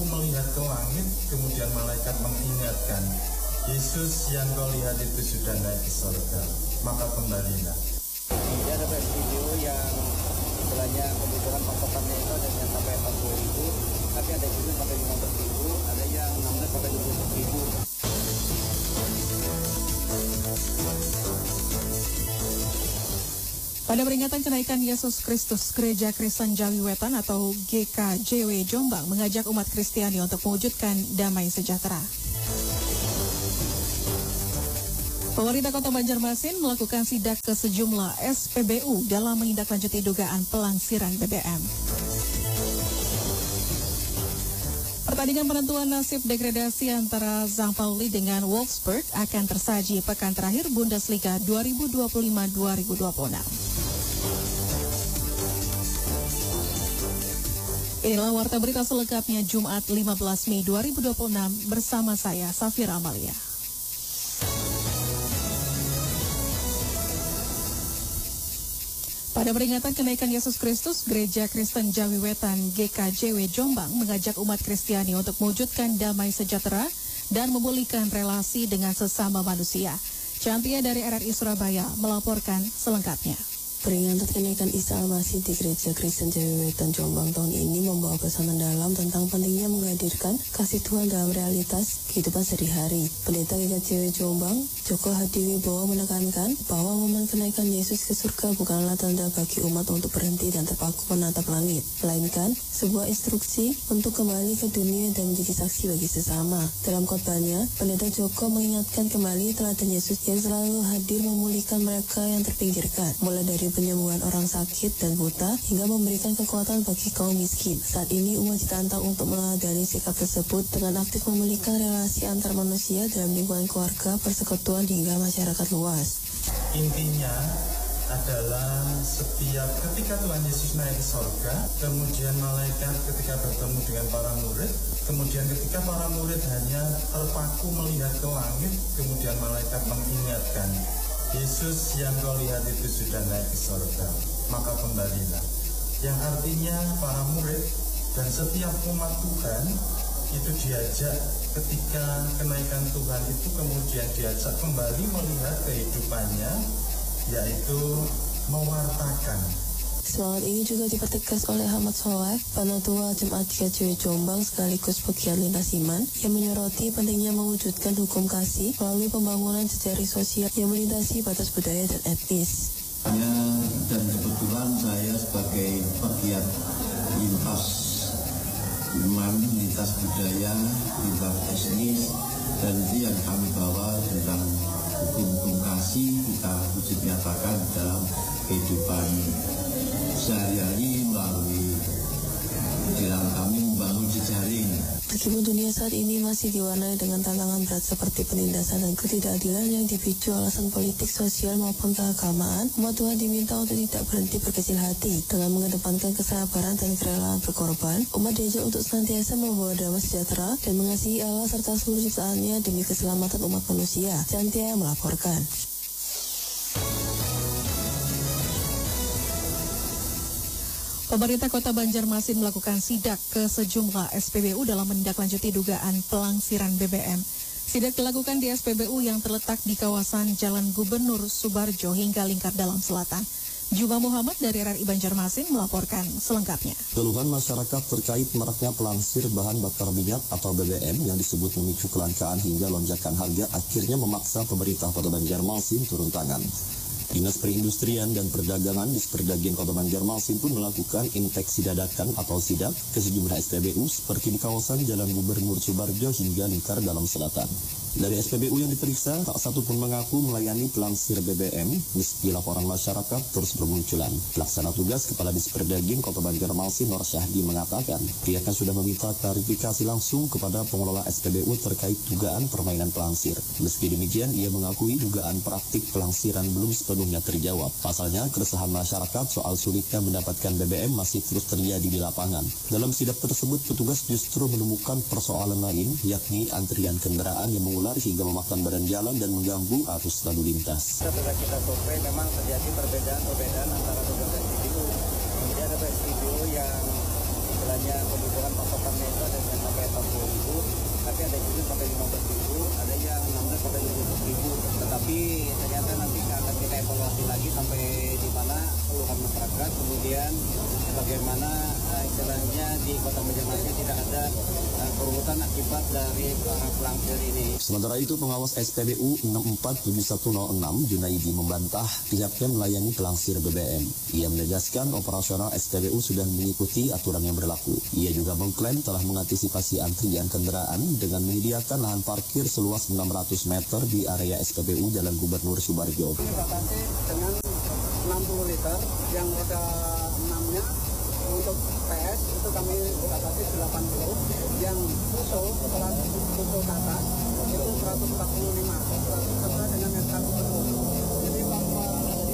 terpaku melihat ke langit, kemudian malaikat mengingatkan, Yesus yang kau lihat itu sudah naik ke surga, maka kembalilah. Dia ada video yang istilahnya kebutuhan pasokannya itu ada yang sampai 40.000, tapi ada juga sampai 15.000, ada yang 16 sampai 20.000. Pada peringatan kenaikan Yesus Kristus, Gereja Kristen Jawi Wetan atau GKJW Jombang mengajak umat Kristiani untuk mewujudkan damai sejahtera. Pemerintah Kota Banjarmasin melakukan sidak ke sejumlah SPBU dalam menindaklanjuti dugaan pelangsiran BBM. Pertandingan penentuan nasib degradasi antara St. Pauli dengan Wolfsburg akan tersaji pekan terakhir Bundesliga 2025-2026. Inilah Warta Berita selengkapnya Jumat 15 Mei 2026 bersama saya, Safira Amalia. Pada peringatan kenaikan Yesus Kristus, Gereja Kristen Jawi Wetan GKJW Jombang mengajak umat Kristiani untuk mewujudkan damai sejahtera dan memulihkan relasi dengan sesama manusia. Cantia dari RRI Surabaya melaporkan selengkapnya. Peringatan kenaikan Isa Al-Masih di Gereja Kristen Jawi Wetan Jombang tahun ini membawa pesan mendalam tentang pentingnya menghadirkan kasih Tuhan dalam realitas kehidupan sehari-hari. Pendeta GKJW Jombang, Joko Hadiwibowo menekankan bahwa momen kenaikan Yesus ke surga bukanlah tanda bagi umat untuk berhenti dan terpaku menatap langit, melainkan sebuah instruksi untuk kembali ke dunia dan menjadi saksi bagi sesama. Dalam khotbahnya, Pendeta Joko mengingatkan kembali teladan Yesus yang selalu hadir memulihkan mereka yang terpinggirkan, mulai dari penyembuhan orang sakit dan buta hingga memberikan kekuatan bagi kaum miskin. Saat ini umat ditantang untuk meneladani sikap tersebut dengan aktif memulihkan relasi antar manusia dalam lingkungan keluarga, persekutuan hingga masyarakat luas. Intinya adalah setiap ketika Tuhan Yesus naik ke surga, kemudian malaikat ketika bertemu dengan para murid, kemudian ketika para murid hanya terpaku melihat ke langit, kemudian malaikat mengingatkan, Yesus yang kau lihat itu sudah naik ke surga, maka kembalilah. Yang artinya para murid dan setiap umat Tuhan itu diajak ketika kenaikan Tuhan itu kemudian diajak kembali melihat kehidupannya, yaitu mewartakan. Semangat ini juga dipertegas oleh Ahmad Soleh, Panatua Jemaat GKJW Jombang sekaligus pegiat lintas iman, yang menyoroti pentingnya mewujudkan hukum kasih melalui pembangunan jejaring sosial yang melintasi batas budaya dan etnis. Dan kebetulan saya sebagai pegiat lintas iman, lintas budaya, lintas etnis, dan itu yang kami bawa tentang hukum kasih kita wujud nyatakan dalam kehidupan sehari-hari melalui dalam kami membangun jejaring. Meskipun dunia saat ini masih diwarnai dengan tantangan berat seperti penindasan dan ketidakadilan yang dipicu alasan politik, sosial maupun keagamaan, umat Tuhan diminta untuk tidak berhenti berkecil hati. Dengan mengedepankan kesabaran dan kerelaan berkorban, umat diajak untuk senantiasa membawa damai sejahtera dan mengasihi Allah serta seluruh ciptaannya demi keselamatan umat manusia. Cantia melaporkan. Pemerintah Kota Banjarmasin melakukan sidak ke sejumlah SPBU dalam menindaklanjuti dugaan pelangsiran BBM. Sidak dilakukan di SPBU yang terletak di kawasan Jalan Gubernur Subarjo hingga Lingkar Dalam Selatan. Juma Muhammad dari RRI Banjarmasin melaporkan selengkapnya. Keluhan masyarakat terkait maraknya pelangsir bahan bakar minyak atau BBM yang disebut memicu kelangkaan hingga lonjakan harga akhirnya memaksa pemerintah Kota Banjarmasin turun tangan. Dinas Perindustrian dan Perdagangan Disperdagian Kota Banjarmasin pun melakukan inspeksi dadakan atau sidak ke sejumlah SPBU seperti di kawasan Jalan Gubernur Subarjo hingga Lingkar Dalam Selatan. Dari SPBU yang diperiksa, tak satu pun mengaku melayani pelangsir BBM, meski laporan masyarakat terus bermunculan. Pelaksana tugas Kepala Disperdagian Kota Banjarmasin Nur Syahdi mengatakan, pihaknya sudah meminta klarifikasi langsung kepada pengelola SPBU terkait dugaan permainan pelangsir. Meski demikian, ia mengakui dugaan praktik pelangsiran belum sepenuhnya terjawab. Pasalnya, keresahan masyarakat soal sulitnya mendapatkan BBM masih terus terjadi di lapangan. Dalam sidak tersebut, petugas justru menemukan persoalan lain, yakni antrian kendaraan yang mengular hingga memakan badan jalan dan mengganggu arus lalu lintas. Setelah kita survei memang terjadi perbedaan antara beberapa SPBU. Kemudian ada SPBU yang istilahnya kebutuhan pasokannya itu ada yang sampai tapi ada juga sampai 15.000, ada yang 16 sampai 17.000. Tetapi ternyata nanti akan kita evaluasi lagi sampai di mana keluhan masyarakat, kemudian bagaimana istilahnya di Kota Banjarmasin tidak ada kerubutan akibat dari para pelangsir ini. Sementara itu, pengawas SPBU 647106 Junaidi membantah pihaknya melayani pelangsir BBM. Ia menegaskan operasional SPBU sudah mengikuti aturan yang berlaku. Ia juga mengklaim telah mengantisipasi antrian kendaraan dengan menyediakan lahan parkir seluas 600 meter di area SPBU Jalan Gubernur Subarjo. Ini batasi dengan 60 liter yang roda 6-nya untuk PS itu kami batasi 80, yang fuso ke atas itu 145, serta dengan yang 140. Jadi bahwa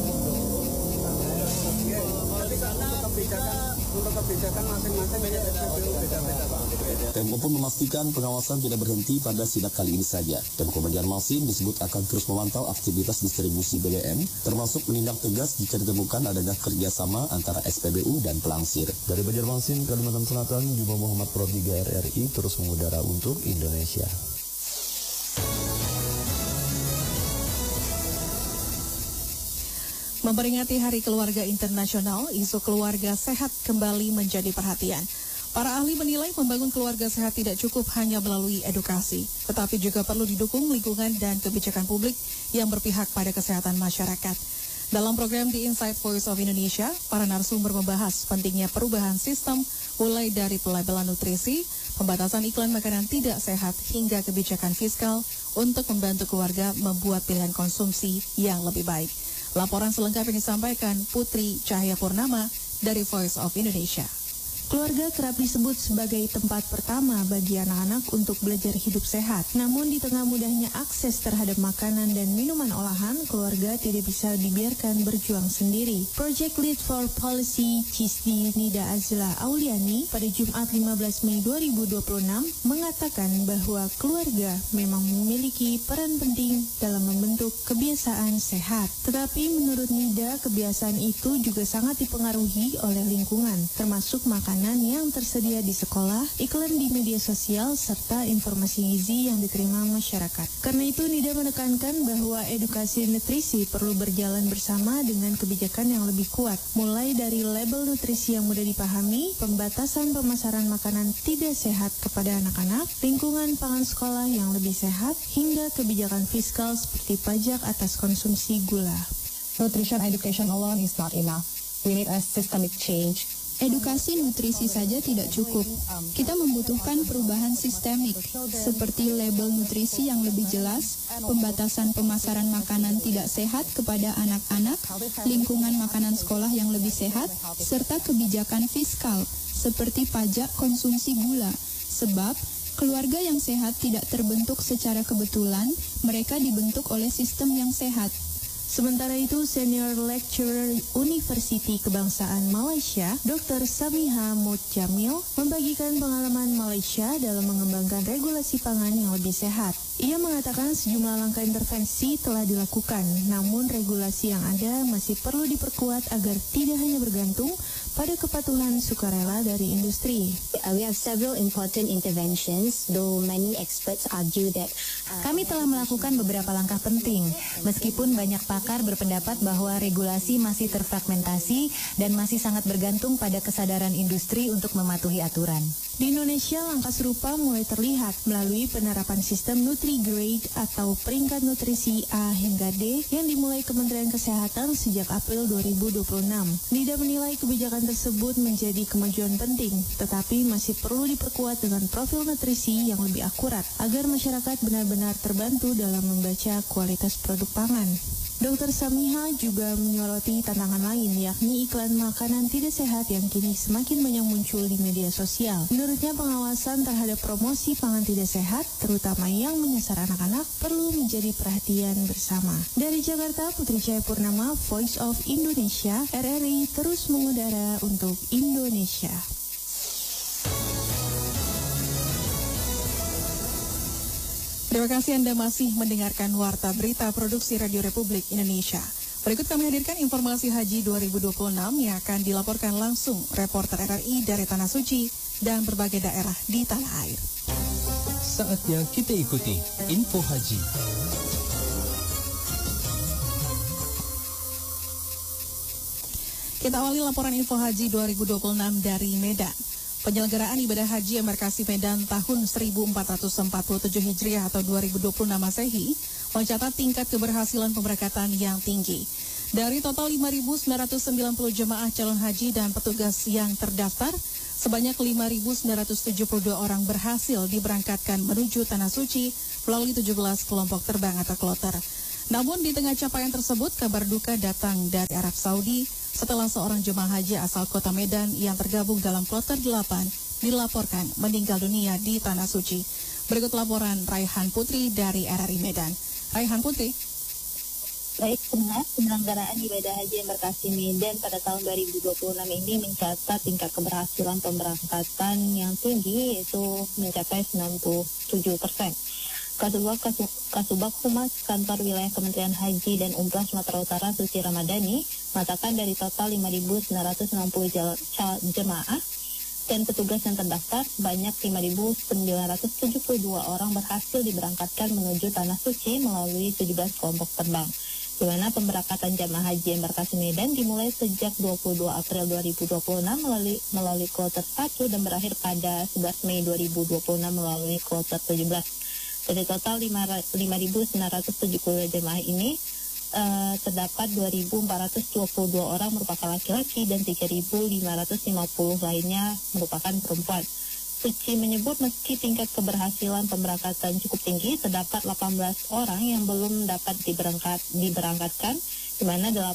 jadi karena untuk kebijakan masing-masing SPBU beda-beda, Pak. Tempo pun memastikan pengawasan tidak berhenti pada sidak kali ini saja. Pemkot Banjarmasin disebut akan terus memantau aktivitas distribusi BBM, termasuk menindak tegas jika ditemukan adanya kerjasama antara SPBU dan pelangsir. Dari Banjarmasin, Kalimantan Selatan, Juma Muhammad Pro 3 RRI terus mengudara untuk Indonesia. Memperingati Hari Keluarga Internasional, isu keluarga sehat kembali menjadi perhatian. Para ahli menilai membangun keluarga sehat tidak cukup hanya melalui edukasi, tetapi juga perlu didukung lingkungan dan kebijakan publik yang berpihak pada kesehatan masyarakat. Dalam program The Inside Voice of Indonesia, para narasumber membahas pentingnya perubahan sistem mulai dari pelabelan nutrisi, pembatasan iklan makanan tidak sehat, hingga kebijakan fiskal untuk membantu keluarga membuat pilihan konsumsi yang lebih baik. Laporan selengkapnya disampaikan Putri Cahaya Purnama dari Voice of Indonesia. Keluarga kerap disebut sebagai tempat pertama bagi anak-anak untuk belajar hidup sehat. Namun di tengah mudahnya akses terhadap makanan dan minuman olahan, keluarga tidak bisa dibiarkan berjuang sendiri. Project Lead for Policy CISDI Nida Azla Auliani pada Jumat 15 Mei 2026 mengatakan bahwa keluarga memang memiliki peran penting dalam membentuk kebiasaan sehat. Tetapi menurut Nida, kebiasaan itu juga sangat dipengaruhi oleh lingkungan, termasuk makanan yang tersedia di sekolah, iklan di media sosial, serta informasi gizi yang diterima masyarakat. Karena itu, Nida menekankan bahwa edukasi nutrisi perlu berjalan bersama dengan kebijakan yang lebih kuat, mulai dari label nutrisi yang mudah dipahami, pembatasan pemasaran makanan tidak sehat kepada anak-anak, lingkungan pangan sekolah yang lebih sehat, hingga kebijakan fiskal seperti pajak atas konsumsi gula. Nutrition education alone is not enough. We need a systemic change. Edukasi nutrisi saja tidak cukup. Kita membutuhkan perubahan sistemik, seperti label nutrisi yang lebih jelas, pembatasan pemasaran makanan tidak sehat kepada anak-anak, lingkungan makanan sekolah yang lebih sehat, serta kebijakan fiskal, seperti pajak konsumsi gula. Sebab, keluarga yang sehat tidak terbentuk secara kebetulan, mereka dibentuk oleh sistem yang sehat. Sementara itu, Senior Lecturer Universiti Kebangsaan Malaysia, Dr. Samiha Mutjamil, membagikan pengalaman Malaysia dalam mengembangkan regulasi pangan yang lebih sehat. Ia mengatakan sejumlah langkah intervensi telah dilakukan, namun regulasi yang ada masih perlu diperkuat agar tidak hanya bergantung pada kepatuhan sukarela dari industri. We have several important interventions, though many experts argue that kami telah melakukan beberapa langkah penting, meskipun banyak pakar berpendapat bahwa regulasi masih terfragmentasi dan masih sangat bergantung pada kesadaran industri untuk mematuhi aturan. Di Indonesia, langkah serupa mulai terlihat melalui penerapan sistem Nutri-Grade atau peringkat nutrisi A hingga D yang dimulai Kementerian Kesehatan sejak April 2026. Nida menilai kebijakan tersebut menjadi kemajuan penting, tetapi masih perlu diperkuat dengan profil nutrisi yang lebih akurat agar masyarakat benar-benar terbantu dalam membaca kualitas produk pangan. Dr. Samiha juga menyoroti tantangan lain, yakni iklan makanan tidak sehat yang kini semakin banyak muncul di media sosial. Menurutnya, pengawasan terhadap promosi pangan tidak sehat, terutama yang menyasar anak-anak, perlu menjadi perhatian bersama. Dari Jakarta, Putri Cahaya Purnama, Voice of Indonesia, RRI terus mengudara untuk Indonesia. Terima kasih Anda masih mendengarkan Warta Berita Produksi Radio Republik Indonesia. Berikut kami hadirkan informasi Haji 2026 yang akan dilaporkan langsung reporter RRI dari Tanah Suci dan berbagai daerah di tanah air. Saatnya kita ikuti Info Haji. Kita awali laporan Info Haji 2026 dari Medan. Penyelenggaraan ibadah haji embarkasi Medan tahun 1447 Hijriah atau 2026 Masehi mencatat tingkat keberhasilan pemberangkatan yang tinggi. Dari total 5.990 jemaah calon haji dan petugas yang terdaftar, sebanyak 5.972 orang berhasil diberangkatkan menuju Tanah Suci melalui 17 kelompok terbang atau kloter. Namun di tengah capaian tersebut, kabar duka datang dari Arab Saudi setelah seorang jemaah haji asal kota Medan yang tergabung dalam kloter 8 dilaporkan meninggal dunia di Tanah Suci. Berikut laporan Raihan Putri dari RRI Medan. Raihan Putri. Baik, benar, penyelenggaraan ibadah haji embarkasi Medan pada tahun 2026 ini mencatat tingkat keberhasilan pemberangkatan yang tinggi, yaitu mencapai 97%. Kasubag Humas Kantor Wilayah Kementerian Haji dan Umrah Sumatera Utara Suci Ramadhani mengatakan dari total 5.960 jemaah dan petugas yang terdaftar, banyak 5.972 orang berhasil diberangkatkan menuju Tanah Suci melalui 17 kelompok terbang, di mana pemberangkatan jemaah haji embarkasi Medan dimulai sejak 22 April 2026 melalui kloter 1 dan berakhir pada 11 Mei 2026 melalui kloter 17. Dari total 5.972 jemaah ini, terdapat 2.422 orang merupakan laki-laki dan 3.550 lainnya merupakan perempuan. Suci menyebut meski tingkat keberhasilan pemberangkatan cukup tinggi, terdapat 18 orang yang belum dapat diberangkatkan, di mana 8